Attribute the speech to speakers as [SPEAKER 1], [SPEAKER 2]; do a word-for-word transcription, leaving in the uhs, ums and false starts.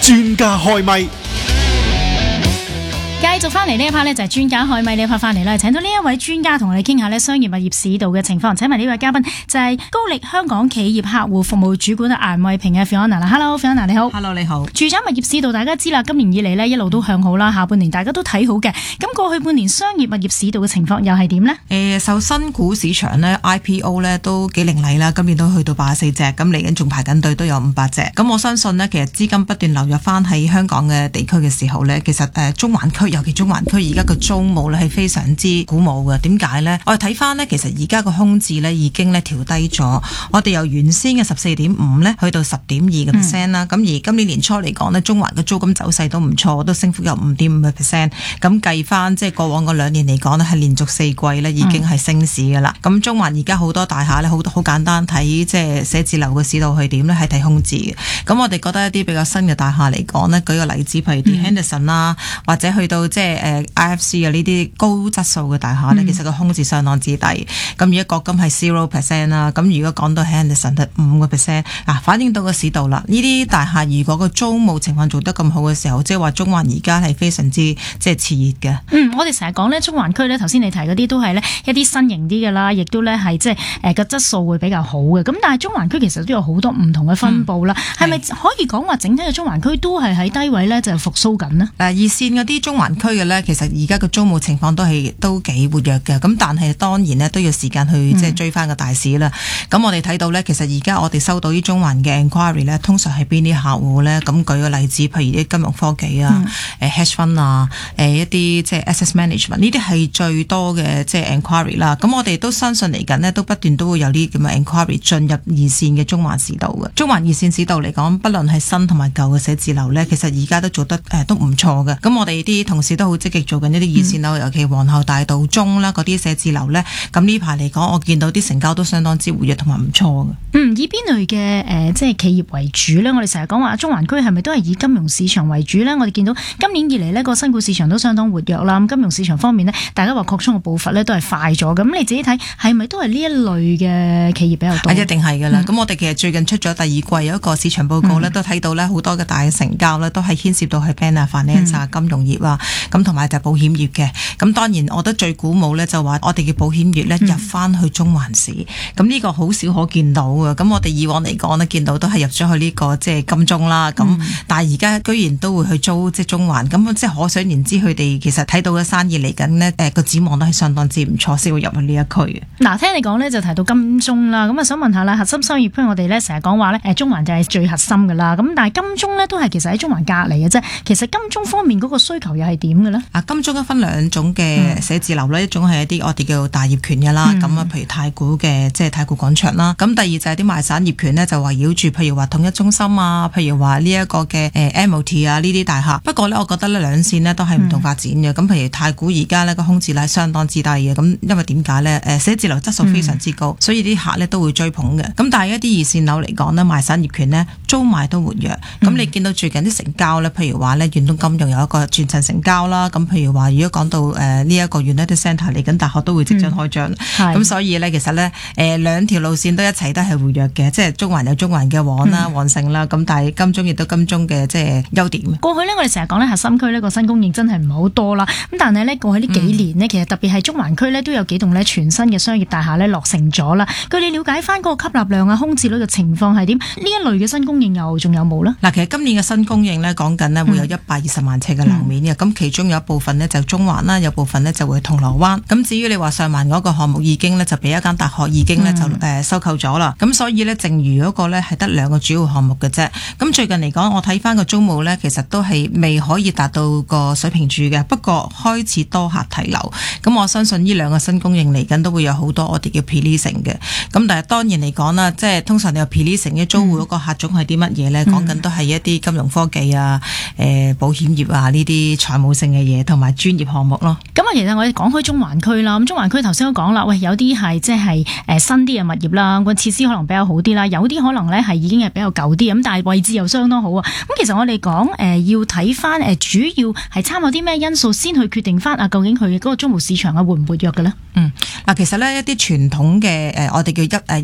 [SPEAKER 1] 專家開咪。
[SPEAKER 2] 繼續翻嚟呢一 part 呢，就係專家開咪呢一 part 翻嚟啦，請到呢一位專家同我哋傾下呢商業物業市道嘅情況。請埋呢位嘉賓就係高力香港企業客戶服務主管顏慧萍嘅 Fiona 啦。Hello Fiona 你好。
[SPEAKER 3] Hello 你好。
[SPEAKER 2] 住宅物業市道大家知啦，今年以嚟呢一路都向好啦，下半年大家都睇好嘅。咁過去半年商業物業市道嘅情況又係點呢？
[SPEAKER 3] 誒，受新股市場呢 I P O 呢都幾凌厲啦，今年都去到八十四隻，咁嚟緊仲排緊隊都有五百隻。咁我相信呢，其實資金不斷流入翻喺香港嘅地區嘅時候呢，其實誒中環區尤其中環區而家個租務咧係非常之鼓舞嘅。點解呢？我哋睇翻呢，其實而家個空置呢已經咧調低咗，我哋由原先嘅十四點五呢去到十點二嘅 percent 啦。咁、嗯、而今年年初嚟講呢，中環嘅租金走勢都唔錯，都升幅有五點五嘅 percent。咁計翻即係過往嗰兩年嚟講呢，係連續四季呢已經係升市噶啦。咁、嗯、中環而家好多大廈呢，好好簡單睇，即係寫字樓嘅市道係點呢？係睇空置嘅。咁我哋覺得一啲比較新嘅大廈嚟講呢，舉個例子，譬如啲 Henderson 啦、嗯，或者去到即係誒 I F C 啊呢啲高質素嘅大廈呢、嗯，其實個空置相當之低。咁而家國金係 zero percent 啦。咁如果講到 Henderson 係五個 percent， 啊反映到個市道啦。呢啲大廈如果個租務情況做得咁好嘅時候，即係話中環而家係非常之即係熾熱嘅。
[SPEAKER 2] 嗯，我哋成日講呢，中環區呢，頭先你提嗰啲都係呢一啲新型啲嘅啦，亦都呢係即係誒個質素會比較好嘅。咁但係中環區其實都有好多唔同嘅分佈啦，係、嗯、咪可以講話整體嘅中環區都係喺低位呢就復甦緊呢？
[SPEAKER 3] 誒二線嗰啲中環區嘅呢，其實而家個租務情況都係都幾活躍嘅。咁但係當然呢，都要時間去即係追翻個大市啦。咁、嗯、我哋睇到呢，其實而家我哋收到啲中環嘅 inquiry 呢，通常係邊啲客戶呢？咁舉個例子，譬如啲金融科技啊、誒 hedge fund 啊、誒一啲即係 asset management 呢啲係最多嘅即係 inquiry 啦。咁我哋都相信嚟緊呢，都不斷都會有啲咁嘅 inquiry 進入二線嘅中環市道嘅。中環二線市道嚟講，不論係新同埋舊嘅寫字樓呢，其實而家都做得誒、呃、都唔錯嘅。咁我哋啲同事都好積極做緊一啲二線樓、嗯，尤其皇后大道中啦嗰啲寫字樓呢。咁呢排嚟講，我見到啲成交都相當之活躍同埋唔錯嘅。
[SPEAKER 2] 嗯，以邊類嘅誒、呃、即係企業為主呢？我哋成日講話中環區係咪都係以金融市場為主呢？我哋見到今年以嚟呢個新股市場都相當活躍啦。咁金融市場方面呢，大家話擴充嘅步伐呢都係快咗。咁你自己睇係咪都係呢一類嘅企業比較多？
[SPEAKER 3] 一定係㗎啦。咁、嗯、我哋其實最近出咗第二季有一個市場報告呢、嗯，都睇到呢好多嘅大成交呢都係牽涉到係 bank 啊、finance 啊、金融業啊，咁同埋就保險業嘅。咁當然我覺得最鼓舞呢就話我哋嘅保險業呢入翻去中環市。咁、嗯、呢個好少可見到嘅。咁我哋以往嚟講呢，見到都係入咗去呢、這個即係、就是、金鐘啦。咁、嗯、但係而家居然都會去租即係中環。咁即係可想而知，佢哋其實睇到嘅生意嚟緊呢，誒、呃、個展望都係相當之唔錯，先會入去呢一區嘅。
[SPEAKER 2] 嗱，聽你講呢，就提到金鐘啦。咁啊想問下啦，核心商業區我哋呢成日講話呢，誒中環就係最核心㗎啦。咁但係金鐘呢，都係其實喺中環隔離嘅啫。其實金鐘方面嗰個需求又係點嘅呢？
[SPEAKER 3] 啊，金鐘分兩種嘅寫字樓呢、嗯、一種係一啲我哋叫大業權嘅啦。咁、嗯、啊，譬如太古嘅即係太古廣場啦。咁第二就係啲賣散業權呢，就圍繞住譬如話統一中心啊，譬如話呢一個嘅誒 M O T 啊呢啲大廈。不過呢，我覺得呢兩線呢都係唔同發展嘅。咁、嗯、譬如太古而家呢個空置率係相當之低嘅。咁因為點解呢？誒寫字樓質素非常之高，嗯、所以啲客呢都會追捧嘅。咁但係一啲二線樓嚟講呢，賣散業權呢租賣都活躍。咁、嗯、你見到最近啲成交呢，譬如話呢，遠東金融有一個全層成交啦。咁譬如話，如果講到誒呢一個 United Centre 嚟緊大學都會即將開張。咁、嗯、所以呢，其實呢，誒、呃、兩條路線都一齊都係活躍嘅，即係中環有中環嘅旺啦、旺盛啦。咁但係金鐘亦都金鐘嘅即係優點。過去呢，我哋成日講呢核心區呢個新供應真係唔係好多啦。咁但係呢，過去呢幾年呢、嗯，其實特別係中環區呢，都有幾棟呢全新嘅商業大廈呢落成咗啦。據你了解翻嗰個吸納量啊、空置率嘅情況係點？呢一類嘅新供應又仲有冇呢？嗱，其實今年嘅新供應呢，講緊呢會有一百二十萬尺嘅樓面嘅。咁、嗯、其中有一部分呢就中環啦，有部分呢就會銅鑼灣。咁至於你話上環嗰個項目已經呢就俾一間大學已經呢就誒收購咗啦。咁、嗯、所以呢，剩餘嗰個呢係得兩個主要項目嘅啫。咁最近嚟講，我睇翻個租務呢，其實都係未可以達到個水平住嘅。不過開始多客提樓。咁我相信呢兩個新供應嚟緊都會有好多我哋叫 pre-leasing 嘅。咁但係當然嚟講啦，即係通常你話 pre-leasing 嘅租戶嗰個客種係啲乜嘢呢？講緊都係一啲金融科技啊、誒、呃、保險業啊呢啲財務性嘅嘢，同埋專業項目咯。
[SPEAKER 2] 咁啊，其實我哋講開中環區啦，咁中環區頭先都講啦，喂，有啲係即係誒新啲嘅物業啦，個設施可能比較好啲啦，有啲可能咧係已經係比較舊啲咁，但係位置又相當好啊。咁其實我哋講誒要睇翻誒主要係參考啲咩因素先去決定翻啊，究竟佢嗰個租務市場啊活唔活躍嘅咧？嗯，嗱，其實咧一啲傳統嘅誒、呃，我哋叫一誒。